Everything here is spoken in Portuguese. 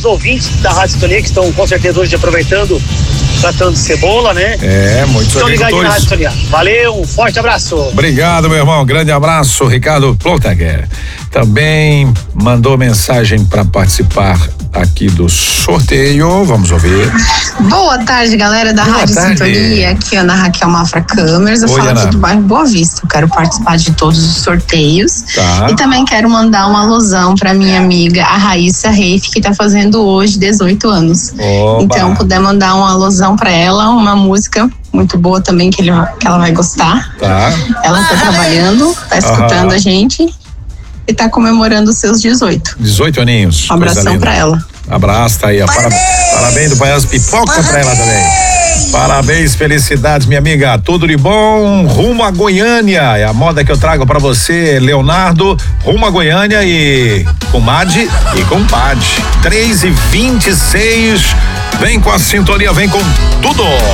ouvintes da Rádio Sintonia que estão com certeza hoje aproveitando, tratando de cebola, né? Muitos Estão ligados na Rádio Sintonia. Valeu, um forte abraço. Obrigado, meu irmão. Grande abraço, Ricardo Plotagher. Também mandou mensagem para participar aqui do sorteio. Vamos ouvir. Boa tarde, galera da Rádio Sintonia. Aqui é a Ana Raquel Mafra Câmeras. Eu falo aqui do bairro Boa Vista. Eu quero participar de todos os sorteios. Tá. E também quero mandar uma alusão para minha amiga, a Raíssa Reif, que tá fazendo hoje 18 anos. Oba. Então, puder mandar uma alusão para ela, uma música muito boa também que ela vai gostar. Tá. Ela tá trabalhando, tá escutando a gente e tá comemorando os seus 18. 18 aninhos. Um abração pra ela. Abraço, tá aí. Parabéns do Baiano Pipoca pra ela também. Parabéns, felicidades, minha amiga. Tudo de bom. Rumo a Goiânia. É a moda que eu trago pra você, Leonardo. Rumo a Goiânia e comadre e compadre. 3h26. Vem com a sintonia, vem com tudo.